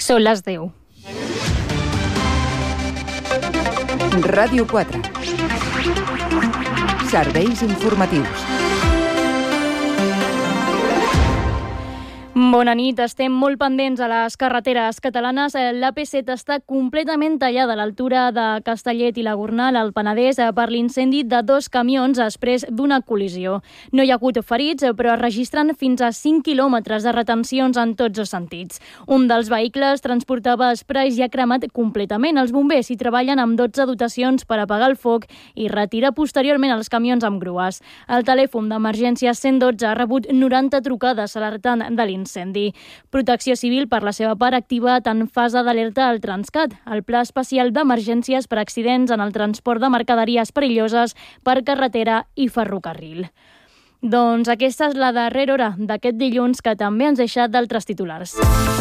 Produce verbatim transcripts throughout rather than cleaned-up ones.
Són les deu. Ràdio quatre. Serveis informatius. Bona nit, estem molt pendents a les carreteres catalanes. L'A P set està completament tallada a l'altura de Castellet i la Gornal, al Penedès, per l'incendi de dos camions després d'una col·lisió. No hi ha hagut ferits, però es registren fins a cinc quilòmetres de retencions en tots els sentits. Un dels vehicles transportava esprais i ha cremat completament. Els bombers hi treballen amb dotze dotacions per apagar el foc i retirar posteriorment els camions amb grues. El telèfon d'emergència cent dotze ha rebut noranta trucades alertant de l'incendi. Protecció Civil, per la seva part, ha activat en fase d'alerta el Transcat, el Pla Especial d'Emergències per accidents en el transport de mercaderies perilloses per carretera i ferrocarril. Doncs aquesta és la darrera hora d'aquest dilluns, que també ens ha deixat d'altres titulars.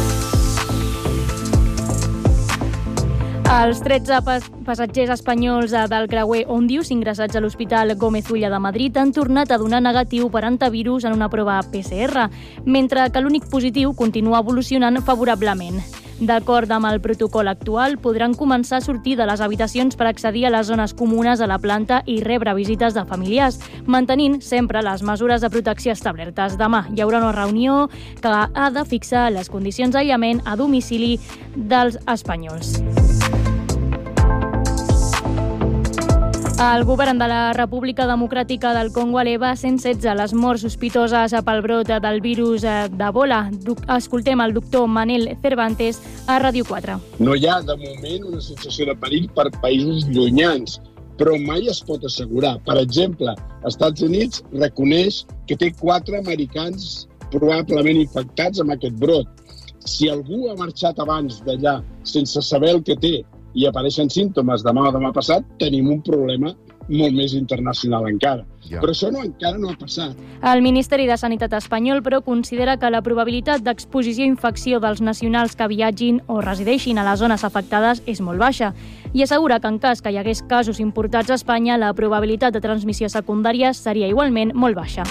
Els tretze passatgers espanyols del creuer Òndius ingressats a l'Hospital Gómez Ulla de Madrid han tornat a donar negatiu per antivirus en una prova P C R, mentre que l'únic positiu continua evolucionant favorablement. D'acord amb el protocol actual, podran començar a sortir de les habitacions per accedir a les zones comunes de la planta i rebre visites de familiars, mantenint sempre les mesures de protecció establertes. Demà hi haurà una reunió que ha de fixar les condicions d'aïllament a domicili dels espanyols. El govern de la República Democràtica del Congo eleva a cent setze les morts sospitoses pel brot del virus d'Ebola. Escoltem el doctor Manel Cervantes a Ràdio quatre. No hi ha, de moment, una sensació de perill per països llunyans, però mai es pot assegurar. Per exemple, els Estats Units reconeix que té quatre americans probablement infectats amb aquest brot. Si algú ha marxat abans d'allà sense saber el que té i apareixen símptomes demà o demà passat, tenim un problema molt més internacional encara. Ja. Però això no, encara no ha passat. El Ministeri de Sanitat espanyol, però, considera que la probabilitat d'exposició a infecció dels nacionals que viatgin o resideixin a les zones afectades és molt baixa i assegura que en cas que hi hagués casos importats a Espanya, la probabilitat de transmissió secundària seria igualment molt baixa.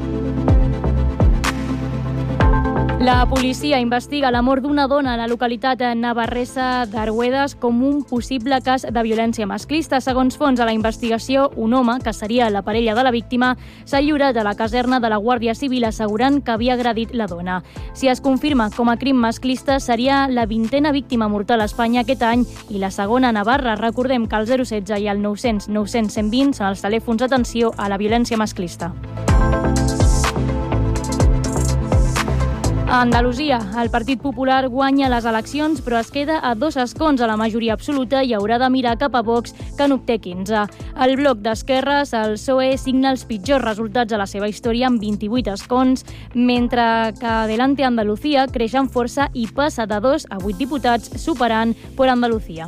La policia investiga la mort d'una dona a la localitat navarresa d'Arguedes com un possible cas de violència masclista. Segons fons de la investigació, un home, que seria la parella de la víctima, s'ha lliurat a la caserna de la Guàrdia Civil assegurant que havia agredit la dona. Si es confirma com a crim masclista, seria la vintena víctima mortal a Espanya aquest any i la segona a Navarra. Recordem que el zero setze i el nou cents nou cents cent vint són els telèfons d'atenció a la violència masclista. A Andalusia, el Partit Popular guanya les eleccions, però es queda a dos escons a la majoria absoluta i haurà de mirar cap a Vox, que n'obté quinze. El bloc d'esquerres, el P S O E, signa els pitjors resultats de la seva història amb vint-i-vuit escons, mentre que Adelante Andalucía creix en força i passa de dos a vuit diputats, superant Por Andalucía.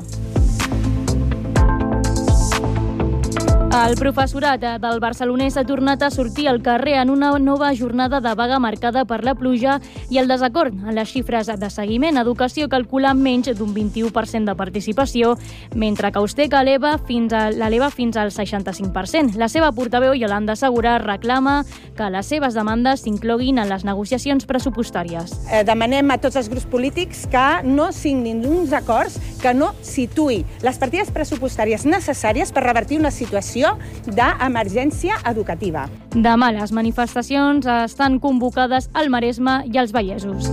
El professorat del barcelonès ha tornat a sortir al carrer en una nova jornada de vaga marcada per la pluja i el desacord en les xifres de seguiment. Educació calcula menys d'un vint-i-u per cent de participació, mentre que Auster l'eleva fins, a, l'eleva fins al seixanta-cinc per cent. La seva portaveu, Yolanda Segura, reclama que les seves demandes s'incloguin en les negociacions pressupostàries. Eh, demanem a tots els grups polítics que no signin uns acords que no situï les partides pressupostàries necessàries per revertir una situació d'emergència educativa. Demà les manifestacions estan convocades al Maresme i als Vallesos.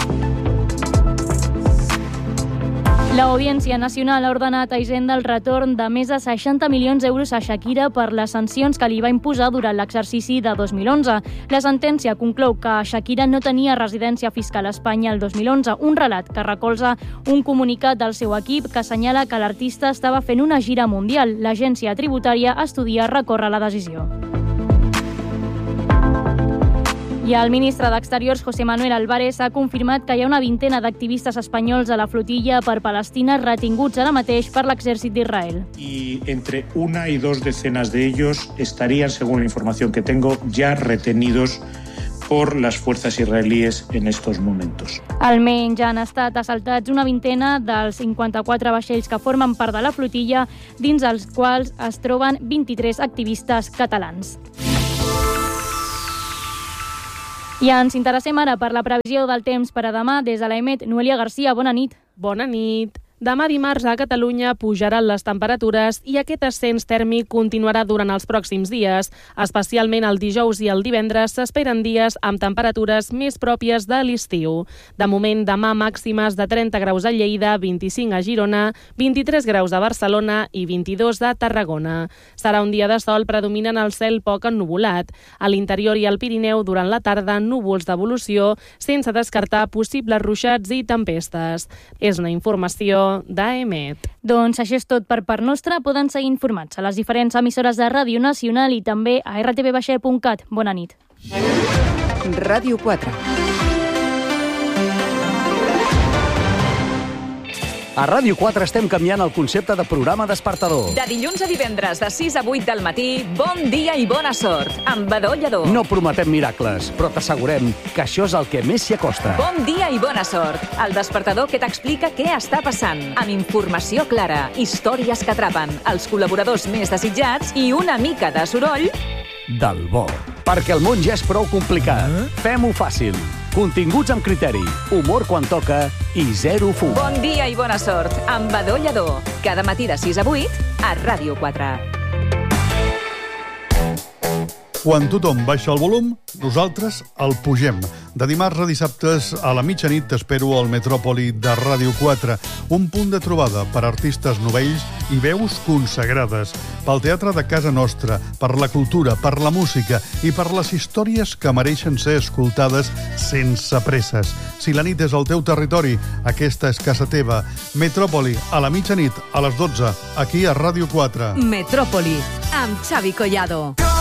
L'Audiència Nacional ha ordenat a Hisenda el retorn de més de seixanta milions d'euros a Shakira per les sancions que li va imposar durant l'exercici de dos mil onze. La sentència conclou que Shakira no tenia residència fiscal a Espanya el dos mil onze, un relat que recolza un comunicat del seu equip que assenyala que l'artista estava fent una gira mundial. L'agència tributària estudia recórrer la decisió. I el ministre d'Exteriors, José Manuel Álvarez, ha confirmat que hi ha una vintena d'activistes espanyols a la flotilla per Palestina retinguts ara mateix per l'exèrcit d'Israel. Y entre una y dos decenas de ellos estarían, según la información que tengo, ya retenidos por las fuerzas israelíes en estos momentos. Almenys han estat assaltats una vintena dels cinquanta-quatre vaixells que formen part de la flotilla, dins els quals es troben vint-i-tres activistes catalans. I ens interessem ara per la previsió del temps per a demà. Des de l'E M E T, Noelia Garcia, bona nit. Bona nit. Demà dimarts a Catalunya pujaran les temperatures i aquest ascens tèrmic continuarà durant els pròxims dies. Especialment el dijous i el divendres s'esperen dies amb temperatures més pròpies de l'estiu. De moment, demà màximes de trenta graus a Lleida, vint-i-cinc a Girona, vint-i-tres graus a Barcelona i vint-i-dos a Tarragona. Serà un dia de sol predominant el cel poc ennuvolat. A l'interior i al Pirineu, durant la tarda, núvols d'evolució, sense descartar possibles ruixats i tempestes. És una informació d'A E M E T. Doncs això és tot per part nostra. Poden seguir informats a les diferents emissores de Ràdio Nacional i també a r t v baix punt cat. Bona nit. Ràdio quatre. A Ràdio quatre estem canviant el concepte de programa despertador. De dilluns a divendres, de sis a vuit del matí, bon dia i bona sort, amb Badó Lledó. No prometem miracles, però t'assegurem que això és el que més s'hi acosta. Bon dia i bona sort, el despertador que t'explica què està passant, amb informació clara, històries que atrapen, els col·laboradors més desitjats i una mica de soroll del bo. Perquè el món ja és prou complicat. Eh? Fem-ho fàcil. Continguts amb criteri, humor quan toca i zero fum. Bon dia i bona sort, amb Badó Lledó. Cada matí de sis a vuit a Ràdio quatre. Quan tothom baixa el volum, nosaltres el pugem. De dimarts a dissabtes a la mitjanit t'espero al Metròpoli de Ràdio quatre, un punt de trobada per artistes novells i veus consagrades, pel teatre de casa nostra, per la cultura, per la música i per les històries que mereixen ser escoltades sense presses. Si la nit és al teu territori, aquesta és casa teva. Metròpoli, a la mitjanit, a les dotze, aquí a Ràdio quatre. Metròpoli, amb Xavi Collado.